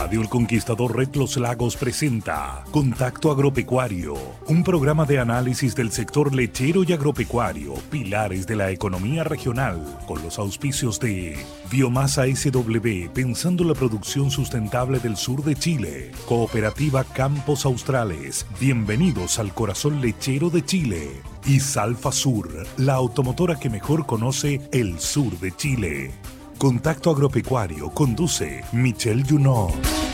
Radio El Conquistador Red Los Lagos presenta Contacto Agropecuario, un programa de análisis del sector lechero y agropecuario, pilares de la economía regional, con los auspicios de Biomasa SW, pensando la producción sustentable del sur de Chile, Cooperativa Campos Australes, bienvenidos al corazón lechero de Chile, y Salfa Sur, la automotora que mejor conoce el sur de Chile. Contacto Agropecuario conduce Michelle Junot.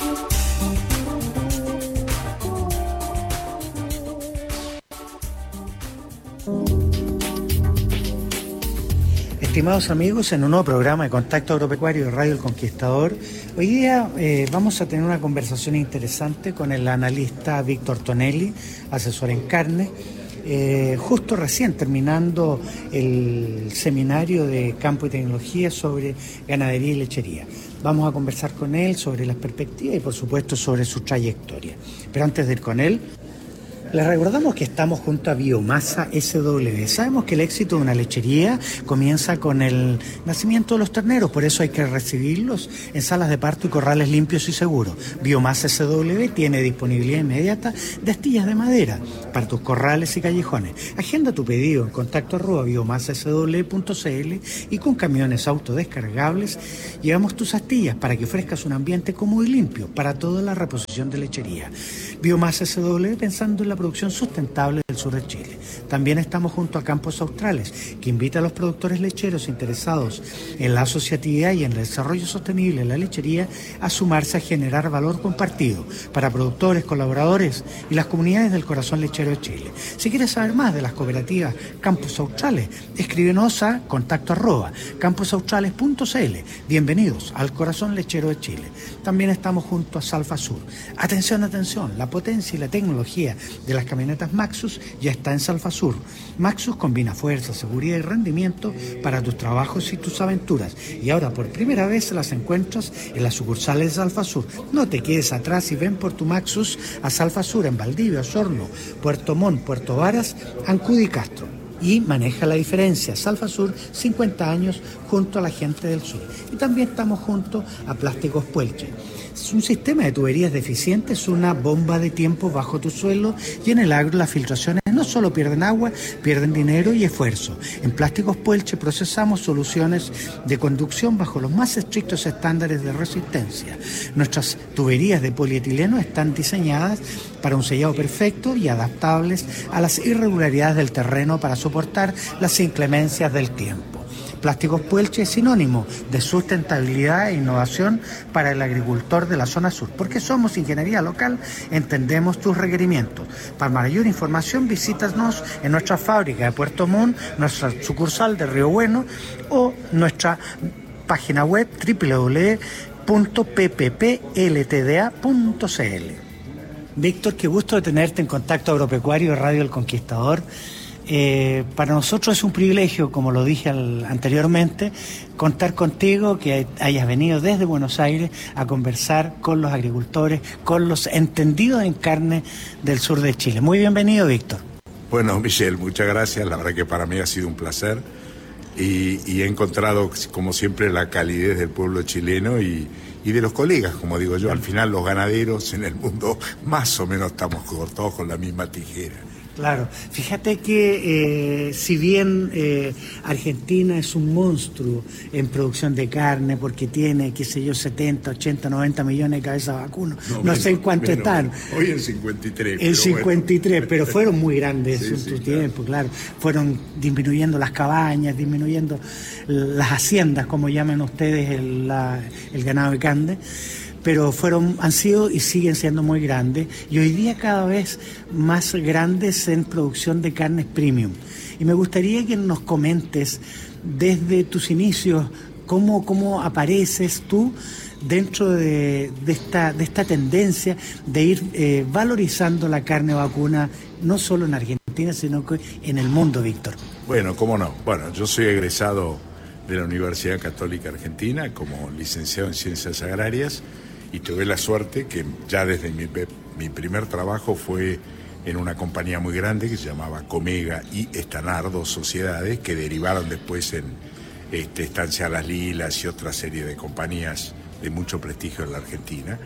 Estimados amigos, en un nuevo programa de Contacto Agropecuario de Radio El Conquistador, hoy día vamos a tener una conversación interesante con el analista Víctor Tonelli, asesor en carne, justo recién terminando el seminario de campo y tecnología sobre ganadería y lechería. Vamos a conversar con él sobre las perspectivas y por supuesto sobre su trayectoria. Pero antes de ir con él, les recordamos que estamos junto a Biomasa SW. Sabemos que el éxito de una lechería comienza con el nacimiento de los terneros, por eso hay que recibirlos en salas de parto y corrales limpios y seguros. Biomasa SW tiene disponibilidad inmediata de astillas de madera para tus corrales y callejones. Agenda tu pedido en contacto@biomasasw.cl y con camiones autodescargables llevamos tus astillas para que ofrezcas un ambiente cómodo y limpio para toda la reposición de lechería. Biomasa SW pensando en la producción sustentable del sur de Chile. También estamos junto a Campos Australes, que invita a los productores lecheros interesados en la asociatividad y en el desarrollo sostenible de la lechería a sumarse a generar valor compartido para productores, colaboradores y las comunidades del corazón lechero de Chile. Si quieres saber más de las cooperativas Campos Australes, escríbenos a contacto@camposaustrales.cl. Bienvenidos al corazón lechero de Chile. También estamos junto a Salfa Sur. Atención, atención, la potencia y la tecnología de las camionetas Maxus ya está en Salfa Sur. Maxus combina fuerza, seguridad y rendimiento para tus trabajos y tus aventuras. Y ahora por primera vez las encuentras en las sucursales de Salfa Sur. No te quedes atrás y ven por tu Maxus a Salfa Sur en Valdivia, Osorno, Puerto Montt, Puerto Varas, Ancud y Castro. Y maneja la diferencia. Salfa Sur, 50 años junto a la gente del sur. Y también estamos junto a Plásticos Puelche. Es un sistema de tuberías deficiente, es una bomba de tiempo bajo tu suelo y en el agro las filtraciones no solo pierden agua, pierden dinero y esfuerzo. En Plásticos Puelche procesamos soluciones de conducción bajo los más estrictos estándares de resistencia. Nuestras tuberías de polietileno están diseñadas para un sellado perfecto y adaptables a las irregularidades del terreno para soportar las inclemencias del tiempo. Plásticos Puelche es sinónimo de sustentabilidad e innovación para el agricultor de la zona sur. Porque somos ingeniería local, entendemos tus requerimientos. Para mayor información, visítanos en nuestra fábrica de Puerto Montt, nuestra sucursal de Río Bueno o nuestra página web www.pppltda.cl. Víctor, qué gusto de tenerte en Contacto Agropecuario de Radio El Conquistador. Para nosotros es un privilegio, como lo dije anteriormente, contar contigo, que hayas venido desde Buenos Aires a conversar con los agricultores, con los entendidos en carne del sur de Chile. Muy bienvenido, Víctor. Bueno, Michelle, muchas gracias. La verdad que para mí ha sido un placer y he encontrado, como siempre, la calidez del pueblo chileno y de los colegas, como digo yo. Al final los ganaderos en el mundo más o menos estamos cortados con la misma tijera. Claro, fíjate que si bien Argentina es un monstruo en producción de carne porque tiene, qué sé yo, 70, 80, 90 millones de cabezas vacunas, no sé en cuánto están. Hoy en 53. En 53, bueno. Pero fueron muy grandes en su claro. tiempo, claro. Fueron disminuyendo las cabañas, disminuyendo las haciendas, como llaman ustedes el ganado de carne. Pero han sido y siguen siendo muy grandes y hoy día cada vez más grandes en producción de carnes premium. Y me gustaría que nos comentes desde tus inicios cómo apareces tú dentro de esta tendencia de ir valorizando la carne vacuna no solo en Argentina sino que en el mundo, Víctor. Bueno, cómo no. Bueno, yo soy egresado de la Universidad Católica Argentina como licenciado en Ciencias Agrarias. Y tuve la suerte que ya desde mi primer trabajo fue en una compañía muy grande que se llamaba Comega y Estanar, dos sociedades que derivaron después en Estancia Las Lilas y otra serie de compañías de mucho prestigio en la Argentina.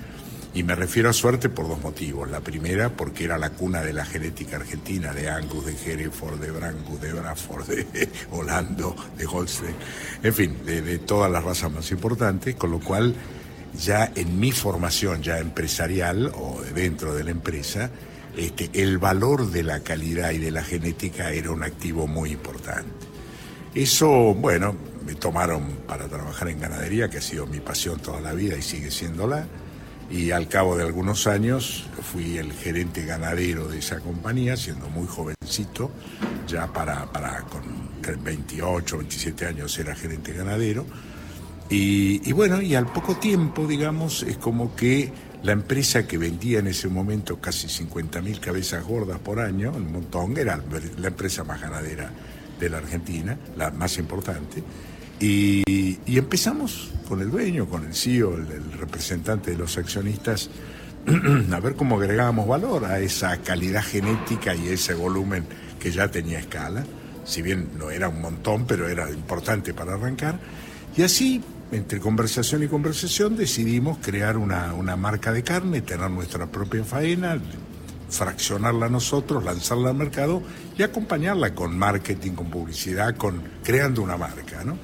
Y me refiero a suerte por dos motivos. La primera, porque era la cuna de la genética argentina, de Angus, de Hereford, de Brangus, de Braford, de Holando, de Holstein, en fin, de todas las razas más importantes, con lo cual ya en mi formación ya empresarial o dentro de la empresa, el valor de la calidad y de la genética era un activo muy importante. Eso, bueno, me tomaron para trabajar en ganadería, que ha sido mi pasión toda la vida y sigue siéndola. Y al cabo de algunos años fui el gerente ganadero de esa compañía, siendo muy jovencito, ya con 28, 27 años era gerente ganadero. Y bueno, y al poco tiempo, digamos, es como que la empresa que vendía en ese momento casi 50.000 cabezas gordas por año, un montón, era la empresa más ganadera de la Argentina, la más importante. Y empezamos con el dueño, con el CEO, el representante de los accionistas, a ver cómo agregábamos valor a esa calidad genética y ese volumen que ya tenía escala. Si bien no era un montón, pero era importante para arrancar. Y así, entre conversación y conversación, decidimos crear una marca de carne, tener nuestra propia faena, fraccionarla nosotros, lanzarla al mercado y acompañarla con marketing, con publicidad, creando una marca, ¿no?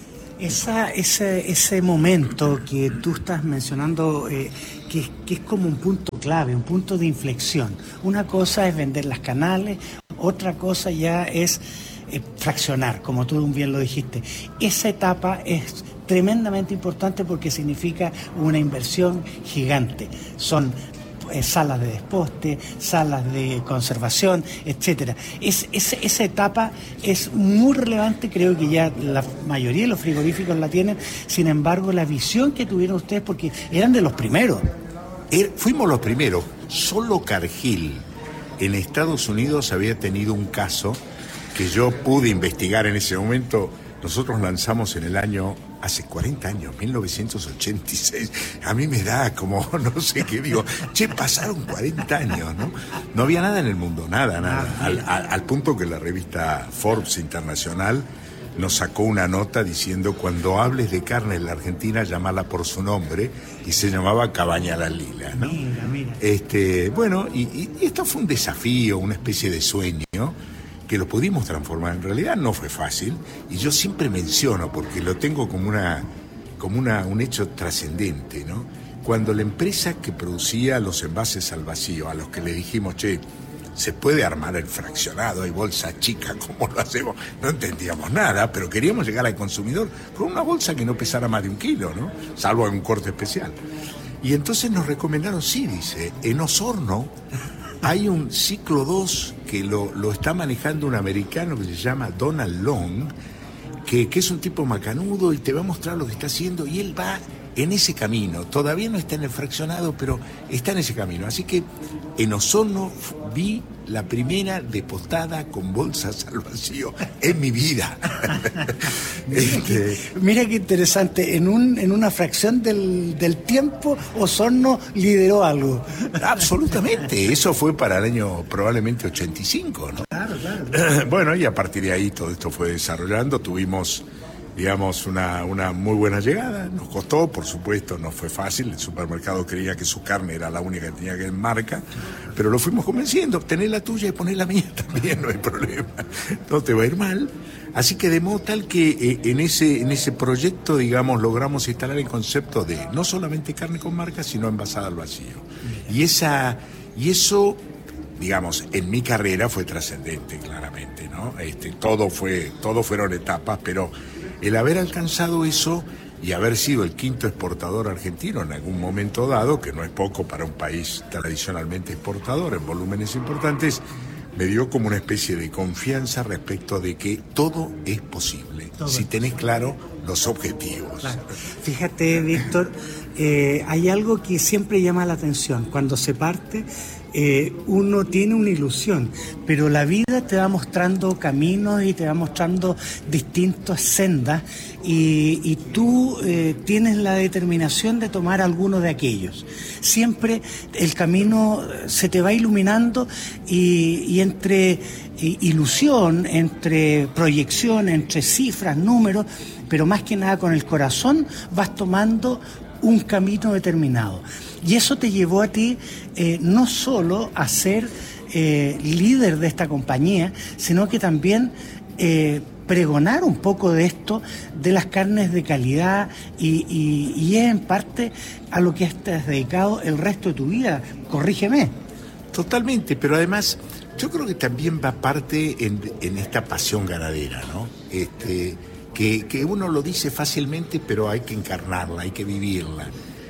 Ese momento que tú estás mencionando, que es como un punto clave, un punto de inflexión. Una cosa es vender las canales, otra cosa ya es fraccionar, como tú bien lo dijiste. Esa etapa es tremendamente importante porque significa una inversión gigante. Son salas de desposte, salas de conservación, etcétera. Esa etapa es muy relevante, creo que ya la mayoría de los frigoríficos la tienen. Sin embargo, la visión que tuvieron ustedes, porque eran de los primeros. Fuimos los primeros. Solo Cargill en Estados Unidos había tenido un caso que yo pude investigar en ese momento. Nosotros lanzamos en el año, hace 40 años, 1986. A mí me da como, no sé qué digo, pasaron 40 años, ¿no? No había nada en el mundo, nada. Al punto que la revista Forbes Internacional nos sacó una nota diciendo: cuando hables de carne en la Argentina, llamala por su nombre, y se llamaba Cabaña La Lila, ¿no? Mira. Bueno, y esto fue un desafío, una especie de sueño, que lo pudimos transformar. En realidad no fue fácil, y yo siempre menciono, porque lo tengo como un hecho trascendente, ¿no? Cuando la empresa que producía los envases al vacío, a los que le dijimos, se puede armar el fraccionado, hay bolsa chica, ¿cómo lo hacemos? No entendíamos nada, pero queríamos llegar al consumidor con una bolsa que no pesara más de 1 kilo, ¿no? Salvo en un corte especial. Y entonces nos recomendaron, dice, en Osorno hay un ciclo 2 que lo está manejando un americano que se llama Donald Long, que es un tipo macanudo y te va a mostrar lo que está haciendo, y él va en ese camino. Todavía no está en el fraccionado, pero está en ese camino. Así que en Osorno vi la primera depostada con bolsas al vacío en mi vida. Mira qué interesante, en una fracción del tiempo Osorno lideró algo. Absolutamente, eso fue para el año probablemente 85, ¿no? Claro. Bueno, y a partir de ahí todo esto fue desarrollando, tuvimos, digamos, una muy buena llegada. Nos costó, por supuesto, no fue fácil. El supermercado creía que su carne era la única que tenía que en marca, pero lo fuimos convenciendo: tener la tuya y poner la mía también, no hay problema, no te va a ir mal. Así que de modo tal que en ese proyecto, digamos, logramos instalar el concepto de no solamente carne con marca, sino envasada al vacío. Y eso, digamos, en mi carrera fue trascendente, claramente, ¿no? Todo fueron etapas, pero el haber alcanzado eso y haber sido el 5º exportador argentino en algún momento dado, que no es poco para un país tradicionalmente exportador en volúmenes importantes, me dio como una especie de confianza respecto de que todo es posible, si tenés claro los objetivos. Claro. Fíjate, Víctor, hay algo que siempre llama la atención. Cuando se parte, uno tiene una ilusión, pero la vida te va mostrando caminos y te va mostrando distintas sendas, y tú tienes la determinación de tomar alguno de aquellos. Siempre el camino se te va iluminando, y entre ilusión, entre proyección, entre cifras, números, pero más que nada con el corazón vas tomando un camino determinado. Y eso te llevó a ti no solo a ser líder de esta compañía, sino que también pregonar un poco de esto, de las carnes de calidad, y es en parte a lo que estás dedicado el resto de tu vida. Corrígeme. Totalmente, pero además yo creo que también va parte en esta pasión ganadera, ¿no? Que uno lo dice fácilmente, pero hay que encarnarla, hay que vivirla.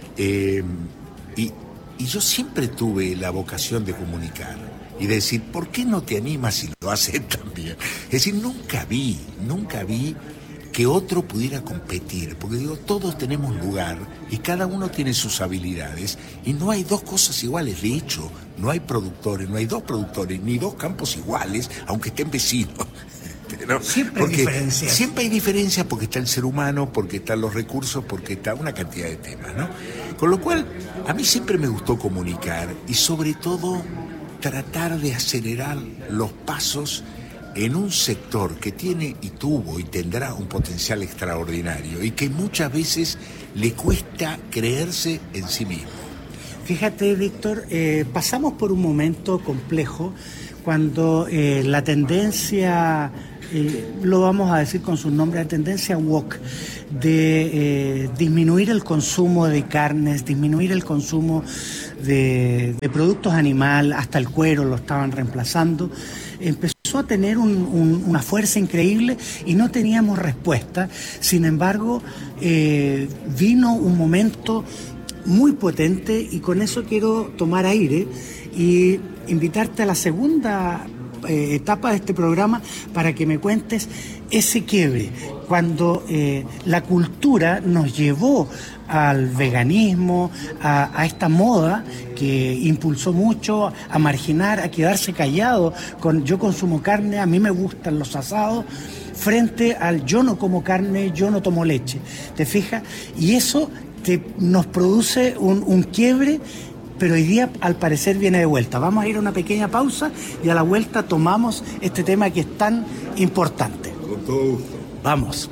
Y yo siempre tuve la vocación de comunicar y de decir, ¿por qué no te animas y lo haces también? Es decir, nunca vi que otro pudiera competir, porque digo, todos tenemos lugar y cada uno tiene sus habilidades y no hay dos cosas iguales. De hecho, no hay productores, no hay dos productores, ni dos campos iguales, aunque estén vecinos. ¿No? Siempre hay diferencias. Siempre hay diferencias porque está el ser humano, porque están los recursos, porque está una cantidad de temas, ¿no? Con lo cual, a mí siempre me gustó comunicar y sobre todo tratar de acelerar los pasos en un sector que tiene y tuvo y tendrá un potencial extraordinario y que muchas veces le cuesta creerse en sí mismo. Fíjate, Víctor, pasamos por un momento complejo cuando la tendencia, lo vamos a decir con su nombre, la tendencia woke, de disminuir el consumo de carnes, disminuir el consumo de productos animales, hasta el cuero lo estaban reemplazando, empezó a tener una fuerza increíble y no teníamos respuesta. Sin embargo, vino un momento muy potente y con eso quiero tomar aire y invitarte a la segunda etapa de este programa para que me cuentes ese quiebre, cuando la cultura nos llevó al veganismo, a esta moda que impulsó mucho, a marginar, a quedarse callado con yo consumo carne, a mí me gustan los asados, frente al yo no como carne, yo no tomo leche. ¿Te fijas? Y eso nos produce un quiebre, pero hoy día al parecer viene de vuelta. Vamos a ir a una pequeña pausa y a la vuelta tomamos este tema que es tan importante. Con todo gusto. Vamos.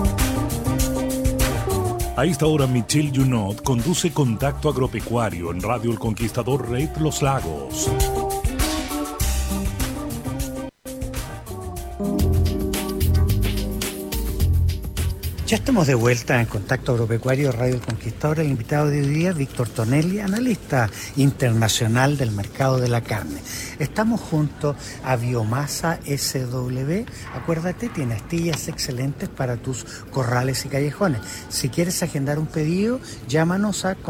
A esta hora, Michelle Junot conduce Contacto Agropecuario en Radio El Conquistador Red Los Lagos. Ya estamos de vuelta en Contacto Agropecuario Radio El Conquistador. El invitado de hoy día, Víctor Tonelli, analista internacional del mercado de la carne. Estamos junto a Biomasa SW. Acuérdate, tiene astillas excelentes para tus corrales y callejones. Si quieres agendar un pedido, llámanos a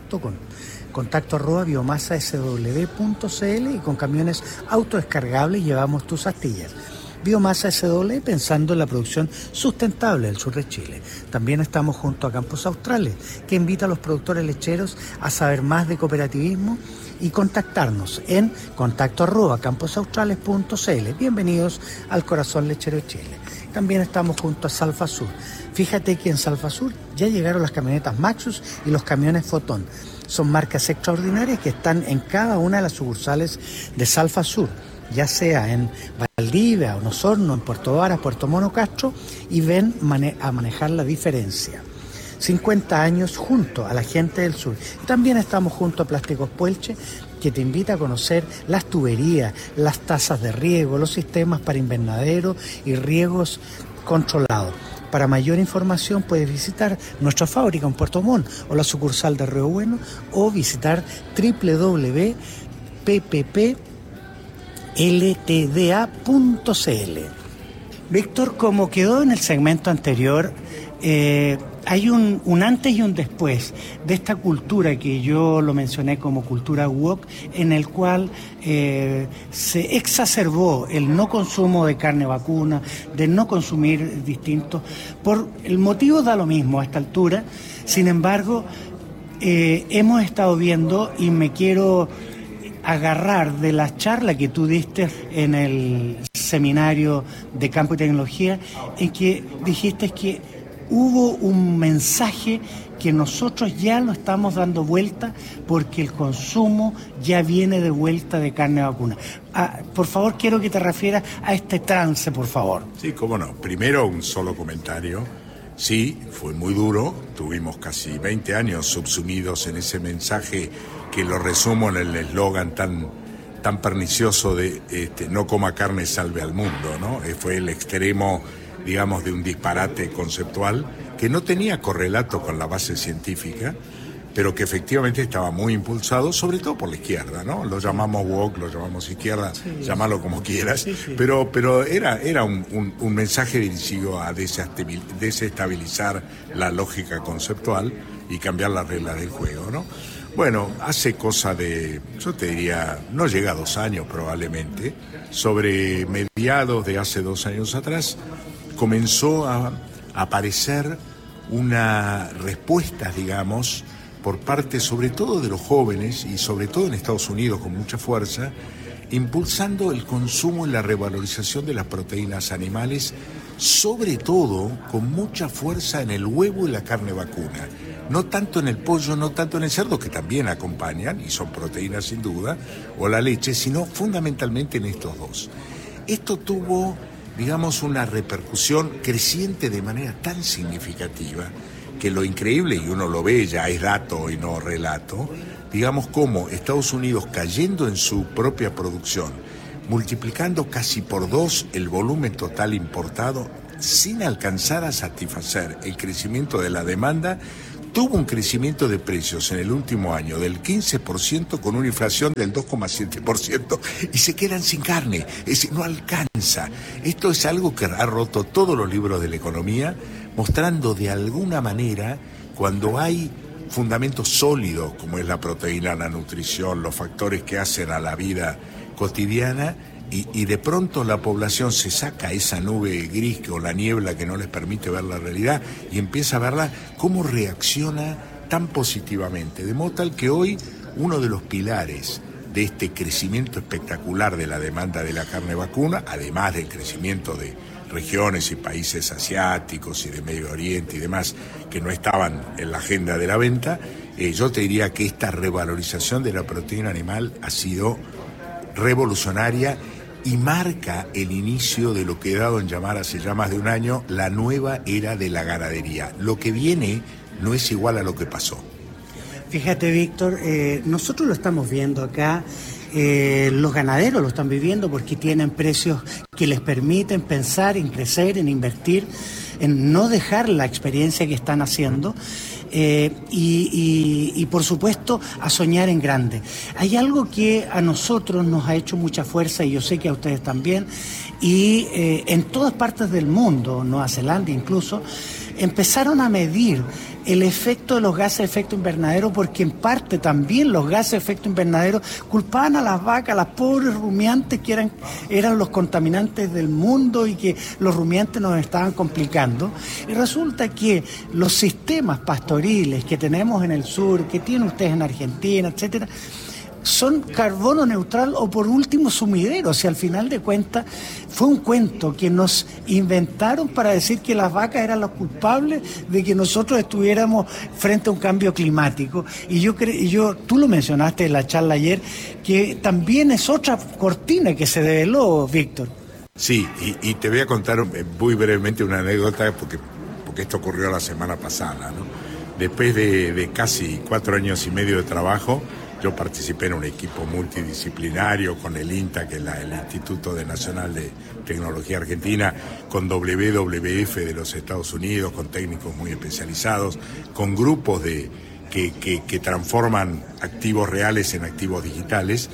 contacto@biomasasw.cl y con camiones autodescargables llevamos tus astillas. Biomasa SW, pensando en la producción sustentable del sur de Chile. También estamos junto a Campos Australes, que invita a los productores lecheros a saber más de cooperativismo y contactarnos en contacto@camposaustrales.cl. Bienvenidos al corazón lechero de Chile. También estamos junto a Salfa Sur. Fíjate que en Salfa Sur ya llegaron las camionetas Maxus y los camiones Fotón. Son marcas extraordinarias que están en cada una de las sucursales de Salfa Sur, ya sea en Valdivia, en Osorno, en Puerto Varas, Puerto Mono, Castro, y ven a manejar la diferencia. 50 años junto a la gente del sur. Y también estamos junto a Plásticos Puelche, que te invita a conocer las tuberías, las tazas de riego, los sistemas para invernadero y riegos controlados. Para mayor información puedes visitar nuestra fábrica en Puerto Montt o la sucursal de Río Bueno o visitar www.pppLTDA.cl. Víctor, como quedó en el segmento anterior, hay un antes y un después de esta cultura que yo lo mencioné como cultura woke, en el cual se exacerbó el no consumo de carne vacuna, de no consumir distintos, por el motivo da lo mismo a esta altura. Sin embargo, hemos estado viendo, y me quiero agarrar de la charla que tú diste en el seminario de Campo y Tecnología, en que dijiste que hubo un mensaje que nosotros ya lo estamos dando vuelta porque el consumo ya viene de vuelta de carne vacuna. Por favor, quiero que te refieras a este trance, por favor. Sí, cómo no. Primero, un solo comentario. Sí, fue muy duro, tuvimos casi 20 años subsumidos en ese mensaje que lo resumo en el eslogan tan pernicioso de no coma carne, salve al mundo, ¿no? Fue el extremo, digamos, de un disparate conceptual que no tenía correlato con la base científica, pero que efectivamente estaba muy impulsado, sobre todo por la izquierda, ¿no? Lo llamamos woke, lo llamamos izquierda, sí, llámalo como quieras, sí. Pero era un mensaje dirigido a desestabilizar la lógica conceptual y cambiar las reglas del juego, ¿no? Bueno, hace cosa de, yo te diría, no llega a 2 años probablemente, sobre mediados de hace 2 años atrás, comenzó a aparecer una respuesta, digamos, por parte sobre todo de los jóvenes y sobre todo en Estados Unidos con mucha fuerza, impulsando el consumo y la revalorización de las proteínas animales, sobre todo con mucha fuerza en el huevo y la carne vacuna. No tanto en el pollo, no tanto en el cerdo, que también acompañan y son proteínas sin duda, o la leche, sino fundamentalmente en estos dos. Esto tuvo, digamos, una repercusión creciente de manera tan significativa que lo increíble, y uno lo ve, ya es dato y no relato, digamos como Estados Unidos cayendo en su propia producción, multiplicando casi por 2 el volumen total importado, sin alcanzar a satisfacer el crecimiento de la demanda, tuvo un crecimiento de precios en el último año del 15% con una inflación del 2,7% y se quedan sin carne, es decir, no alcanza. Esto es algo que ha roto todos los libros de la economía, mostrando de alguna manera cuando hay fundamentos sólidos como es la proteína, la nutrición, los factores que hacen a la vida cotidiana y de pronto la población se saca esa nube gris o la niebla que no les permite ver la realidad y empieza a verla, cómo reacciona tan positivamente. De modo tal que hoy uno de los pilares de este crecimiento espectacular de la demanda de la carne vacuna, además del crecimiento de regiones y países asiáticos y de Medio Oriente y demás que no estaban en la agenda de la venta, yo te diría que esta revalorización de la proteína animal ha sido revolucionaria y marca el inicio de lo que he dado en llamar hace ya más de un año la nueva era de la ganadería. Lo que viene no es igual a lo que pasó. Fíjate, Víctor, nosotros lo estamos viendo acá, los ganaderos lo están viviendo porque tienen precios que les permiten pensar en crecer, en invertir, en no dejar la experiencia que están haciendo. Y por supuesto a soñar en grande. Hay algo que a nosotros nos ha hecho mucha fuerza y yo sé que a ustedes también y en todas partes del mundo, Nueva Zelanda incluso, empezaron a medir el efecto de los gases de efecto invernadero porque en parte también los gases de efecto invernadero culpaban a las vacas, las pobres rumiantes que eran los contaminantes del mundo y que los rumiantes nos estaban complicando. Y resulta que los sistemas pastoriles que tenemos en el sur, que tienen ustedes en Argentina, etcétera, son carbono neutral o por último sumideros. Y al final de cuentas fue un cuento que nos inventaron para decir que las vacas eran los culpables de que nosotros estuviéramos frente a un cambio climático. Y tú lo mencionaste en la charla ayer, que también es otra cortina que se develó, Víctor. Sí, y te voy a contar muy brevemente una anécdota porque esto ocurrió la semana pasada, ¿no? Después de casi 4 años y medio de trabajo, yo participé en un equipo multidisciplinario con el INTA, que es el Instituto Nacional de Tecnología Argentina, con WWF de los Estados Unidos, con técnicos muy especializados, con grupos que transforman activos reales en activos digitales,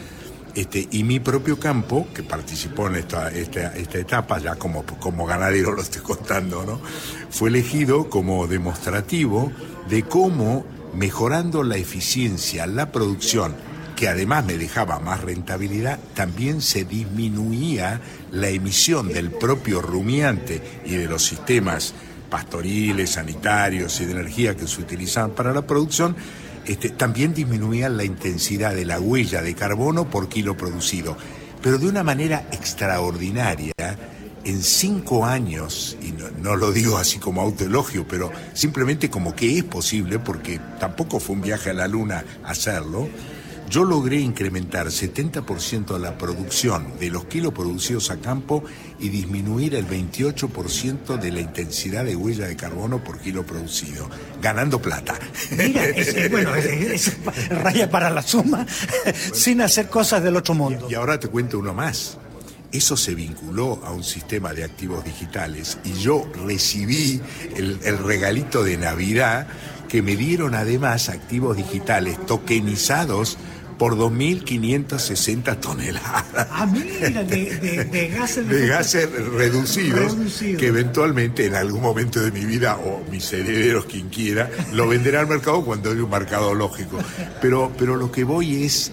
y mi propio campo, que participó en esta etapa, ya como ganadero lo estoy contando, ¿no? Fue elegido como demostrativo de cómo, mejorando la eficiencia, la producción, que además me dejaba más rentabilidad, también se disminuía la emisión del propio rumiante y de los sistemas pastoriles, sanitarios y de energía que se utilizaban para la producción. También disminuía la intensidad de la huella de carbono por kilo producido, pero de una manera extraordinaria. En 5 años, y no lo digo así como autoelogio, pero simplemente como que es posible, porque tampoco fue un viaje a la luna hacerlo, yo logré incrementar 70% la producción de los kilos producidos a campo y disminuir el 28% de la intensidad de huella de carbono por kilo producido, ganando plata. Mira, es raya para la suma, sin hacer cosas del otro mundo. Y ahora te cuento uno más. Eso se vinculó a un sistema de activos digitales y yo recibí el regalito de Navidad que me dieron además activos digitales tokenizados por 2.560 toneladas. Ah, mira, de gases... De gases reducidos, que eventualmente en algún momento de mi vida, o mis herederos, quien quiera, lo venderá al mercado cuando haya un mercado lógico. Pero lo que voy es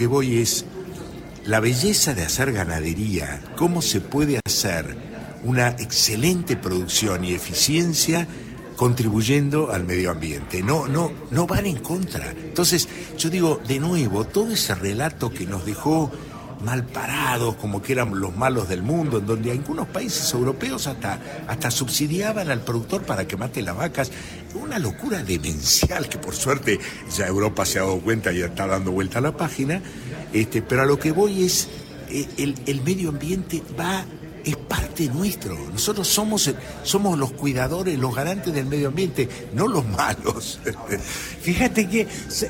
la belleza de hacer ganadería, cómo se puede hacer una excelente producción y eficiencia contribuyendo al medio ambiente. No van en contra. Entonces, yo digo, de nuevo, todo ese relato que nos dejó mal parados, como que eran los malos del mundo, en donde algunos países europeos hasta subsidiaban al productor para que mate las vacas. Una locura demencial que por suerte ya Europa se ha dado cuenta y está dando vuelta a la página. Pero a lo que voy es, el medio ambiente es parte nuestro. Nosotros somos los cuidadores, los garantes del medio ambiente, no los malos. Fíjate que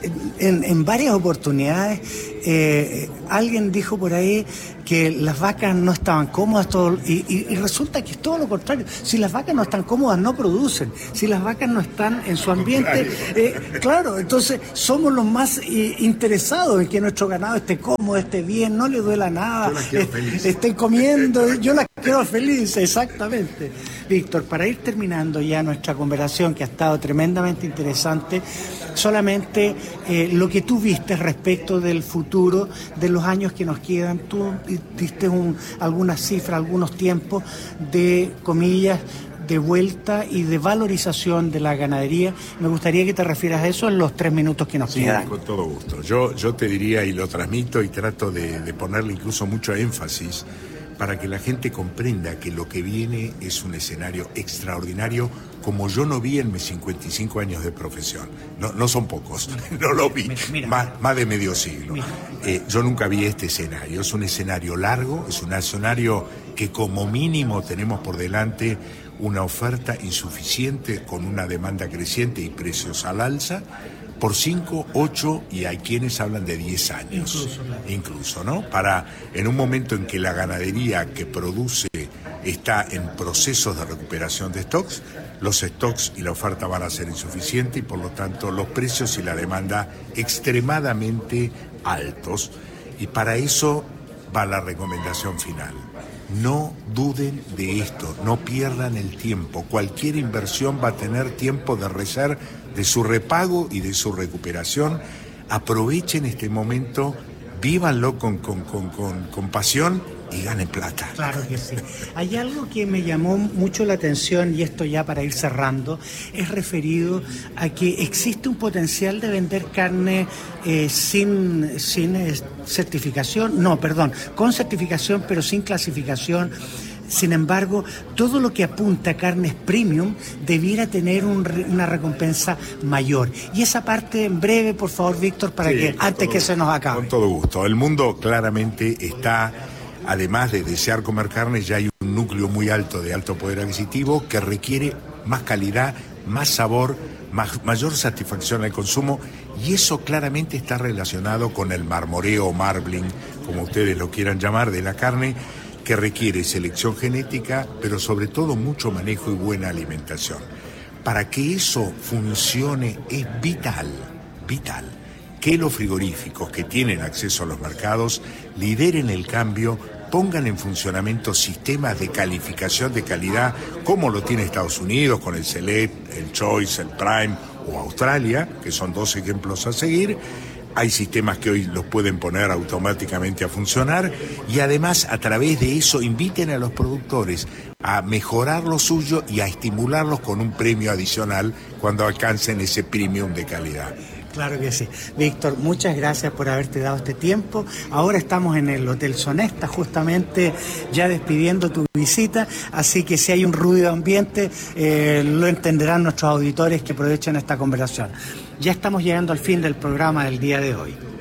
en varias oportunidades alguien dijo por ahí que las vacas no estaban cómodas y resulta que es todo lo contrario. Si las vacas no están cómodas, no producen. Si las vacas no están en su ambiente, claro, entonces somos los más interesados en que nuestro ganado esté cómodo, esté bien, no le duela nada, esté comiendo. Yo las quiero feliz, exactamente. Víctor, para ir terminando ya nuestra conversación, que ha estado tremendamente interesante, solamente lo que tú viste respecto del futuro, de los años que nos quedan. Tú diste algunas cifras, algunos tiempos de, comillas, de vuelta y de valorización de la ganadería. Me gustaría que te refieras a eso en los 3 minutos que nos quedan. Con todo gusto. Yo te diría, y lo transmito y trato de ponerle incluso mucho énfasis, para que la gente comprenda que lo que viene es un escenario extraordinario como yo no vi en mis 55 años de profesión. No son pocos, no lo vi, mira. Más de medio siglo. Yo nunca vi este escenario. Es un escenario largo, es un escenario que como mínimo tenemos por delante una oferta insuficiente con una demanda creciente y precios al alza por 5, 8 y hay quienes hablan de 10 años. Incluso, ¿no? Para, en un momento en que la ganadería que produce está en procesos de recuperación de stocks, los stocks y la oferta van a ser insuficientes y por lo tanto los precios y la demanda extremadamente altos. Y para eso va la recomendación final. No duden de esto, no pierdan el tiempo. Cualquier inversión va a tener tiempo de rezar de su repago y de su recuperación. Aprovechen este momento, vívanlo con pasión y ganen plata. Claro que sí. Hay algo que me llamó mucho la atención, y esto ya para ir cerrando, es referido a que existe un potencial de vender carne sin certificación, con certificación pero sin clasificación. Sin embargo, todo lo que apunta a carnes premium debiera tener una recompensa mayor. Y esa parte en breve, por favor, Víctor, para que antes que se nos acabe. Con todo gusto. El mundo claramente está, además de desear comer carne, ya hay un núcleo muy alto de alto poder adquisitivo que requiere más calidad, más sabor, mayor satisfacción al consumo, y eso claramente está relacionado con el marmoreo o marbling, como ustedes lo quieran llamar, de la carne, que requiere selección genética, pero sobre todo mucho manejo y buena alimentación. Para que eso funcione es vital que los frigoríficos que tienen acceso a los mercados lideren el cambio, pongan en funcionamiento sistemas de calificación de calidad como lo tiene Estados Unidos con el Select, el Choice, el Prime o Australia, que son 2 ejemplos a seguir. Hay sistemas que hoy los pueden poner automáticamente a funcionar y además a través de eso inviten a los productores a mejorar lo suyo y a estimularlos con un premio adicional cuando alcancen ese premium de calidad. Claro que sí. Víctor, muchas gracias por haberte dado este tiempo. Ahora estamos en el Hotel Sonesta, justamente ya despidiendo tu visita, así que si hay un ruido ambiente, lo entenderán nuestros auditores que aprovechen esta conversación. Ya estamos llegando al fin del programa del día de hoy.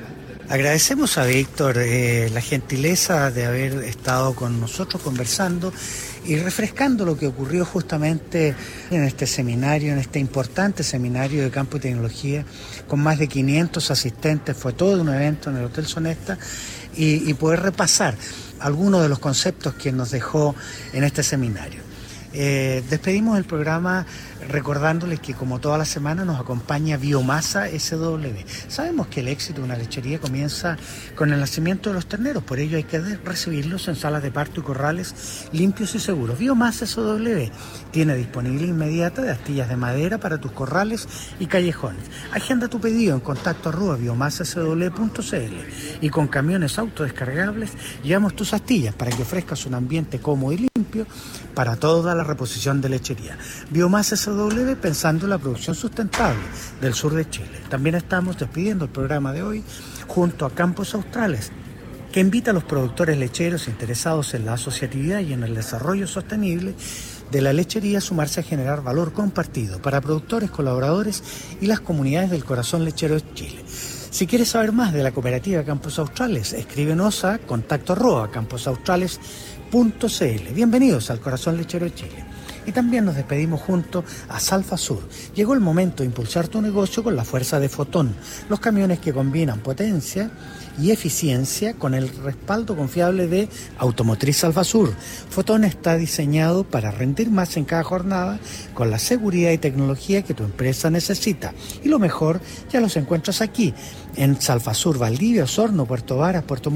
Agradecemos a Víctor la gentileza de haber estado con nosotros conversando y refrescando lo que ocurrió justamente en este seminario, en este importante seminario de campo y tecnología, con más de 500 asistentes. Fue todo un evento en el Hotel Sonesta y poder repasar algunos de los conceptos que nos dejó en este seminario. Despedimos el programa recordándoles que como toda la semana nos acompaña Biomasa SW. Sabemos que el éxito de una lechería comienza con el nacimiento de los terneros, por ello hay que recibirlos en salas de parto y corrales limpios y seguros. Biomasa SW tiene disponibilidad inmediata de astillas de madera para tus corrales y callejones. Agenda tu pedido en contacto@biomasasw.cl y con camiones autodescargables llevamos tus astillas para que ofrezcas un ambiente cómodo y limpio para toda la reposición de lechería. Biomasa SW, pensando en la producción sustentable del sur de Chile. También estamos despidiendo el programa de hoy junto a Campos Australes, que invita a los productores lecheros interesados en la asociatividad y en el desarrollo sostenible de la lechería a sumarse a generar valor compartido para productores, colaboradores y las comunidades del corazón lechero de Chile. Si quieres saber más de la cooperativa Campos Australes, escríbenos a contacto@camposaustrales.cl. Bienvenidos al Corazón Lechero de Chile. Y también nos despedimos junto a Salfa Sur. Llegó el momento de impulsar tu negocio con la fuerza de Fotón, los camiones que combinan potencia y eficiencia con el respaldo confiable de Automotriz Salfa Sur. Fotón está diseñado para rendir más en cada jornada con la seguridad y tecnología que tu empresa necesita. Y lo mejor, ya los encuentras aquí, en Salfa Sur, Valdivia, Osorno, Puerto Varas, Puerto